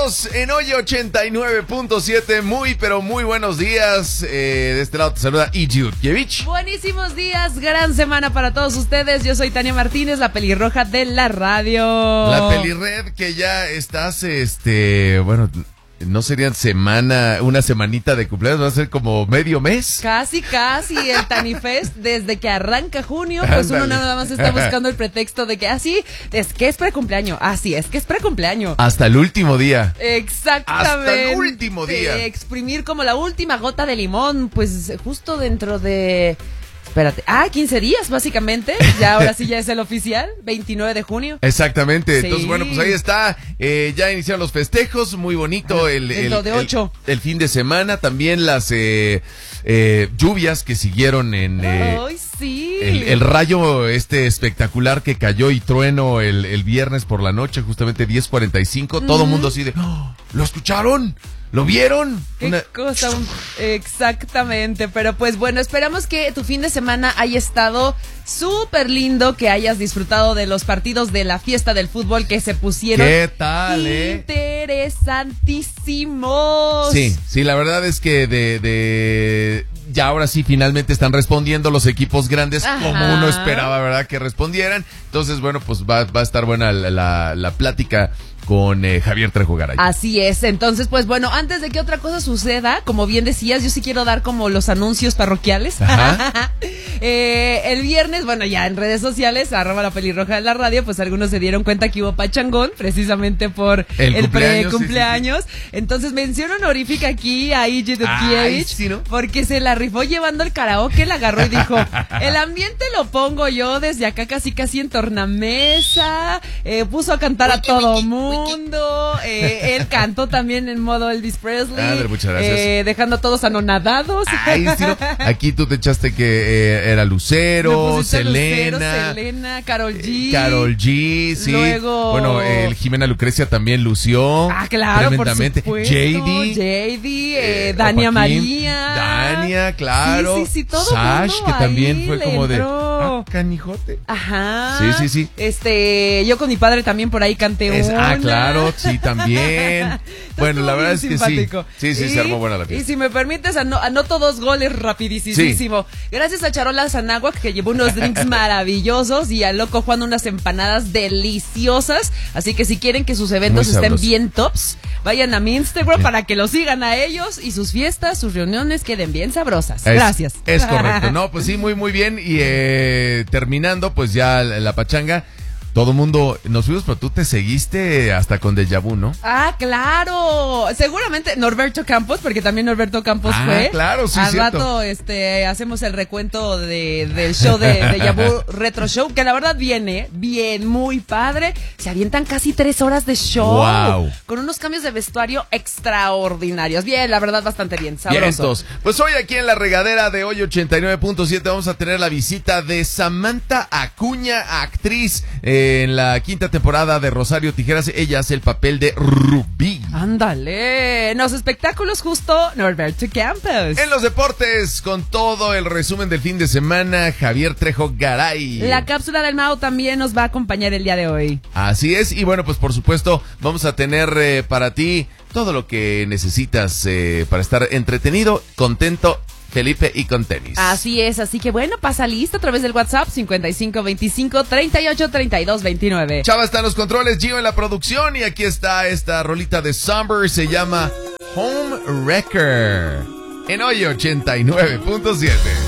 Estamos en hoy 89.7, pero muy buenos días. De este lado te saluda Iji Utkiewicz. Buenísimos días, gran semana para todos ustedes. Yo soy Tania Martínez, la pelirroja de la radio. La pelirred que ya estás, bueno, no sería una semanita de cumpleaños, va a ser como medio mes. Casi, el Tanifest, desde que arranca junio, pues uno nada más está buscando el pretexto de que, es que es precumpleaños, es que es precumpleaños. Hasta el último día. Exactamente. Hasta el último día. Exprimir como la última gota de limón, pues justo dentro de... 15 días básicamente, ya ahora sí ya es el oficial, 29 de junio. Exactamente, sí. Entonces bueno, pues ahí está, ya iniciaron los festejos, muy bonito el fin de semana, también las lluvias que siguieron en sí. el rayo espectacular que cayó y trueno el viernes por la noche, justamente 10:45, todo el mundo así de, ¿lo escucharon? ¿Lo vieron? Qué cosa, exactamente, pero pues bueno, esperamos que tu fin de semana haya estado súper lindo, que hayas disfrutado de los partidos de la fiesta del fútbol que se pusieron. ¿Qué tal, interesantísimos? Sí, la verdad es que ya ahora sí finalmente están respondiendo los equipos grandes. Ajá. Como uno esperaba, ¿verdad? Que respondieran. Entonces, bueno, pues va a estar buena la plática con Javier Trejo Garay. Así es, entonces pues bueno, antes de que otra cosa suceda, como bien decías, yo sí quiero dar como los anuncios parroquiales. El viernes, bueno, ya en redes sociales, @la pelirroja de la radio, pues algunos se dieron cuenta que hubo pachangón, precisamente por el pre-cumpleaños. Sí. Entonces mención honorífica aquí a Iji Utkiewicz, sí, ¿no? porque se la rifó llevando el karaoke, la agarró y dijo, el ambiente lo pongo yo desde acá casi en tornamesa, puso a cantar a todo mundo. Él cantó también en modo Elvis Presley. Muchas gracias. Dejando a todos anonadados. Sí, ¿no? Aquí tú te echaste que era Lucero, Selena, Karol G. Karol G, sí. Luego, bueno, Jimena Lucrecia también lució. Claro, tremendamente. por supuesto. JD, Dania María. Dania, claro. Sí, todo Sash, que también fue como entró. de canijote. Ajá. Sí. Yo con mi padre también por ahí canté claro, sí, también. Bueno, la verdad es que simpático. Sí, se armó buena la fiesta. Y si me permites, anoto 2 goles rapidísimo. Sí. Gracias a Charola Zanáhuac, que llevó unos drinks maravillosos, y a Loco Juan unas empanadas deliciosas. Así que si quieren que sus eventos estén bien tops, vayan a mi Instagram para que lo sigan a ellos y sus fiestas, sus reuniones queden bien sabrosas. Gracias. Es correcto. No, pues sí, muy bien. Y terminando, pues ya la pachanga. Todo mundo, nos fuimos, pero tú te seguiste hasta con Deja Vu, ¿no? Claro. Seguramente Norberto Campos, porque también Norberto Campos fue. Claro, sí, al cierto. rato hacemos el recuento del show de Deja Vu Retro Show, que la verdad viene bien, muy padre. Se avientan casi 3 horas de show. Wow. Con unos cambios de vestuario extraordinarios. Bien, la verdad, bastante bien, sabroso. Bien, entonces, pues hoy aquí en la regadera de hoy 89.7 vamos a tener la visita de Samantha Acuña, actriz, en la 5ª temporada de Rosario Tijeras. Ella hace el papel de Rubí. Ándale. En los espectáculos, justo Norberto Campos. En los deportes, con todo el resumen del fin de semana, Javier Trejo Garay. La cápsula del Mao también nos va a acompañar el día de hoy. Así es, y bueno, pues por supuesto vamos a tener para ti todo lo que necesitas para estar entretenido, contento, Felipe y con tenis. Así es, así que bueno, pasa lista a través del WhatsApp 5525-383229. Chava está en los controles, Gio en la producción, y aquí está esta rolita de Summer, se llama Home Wrecker, en hoy 89.7.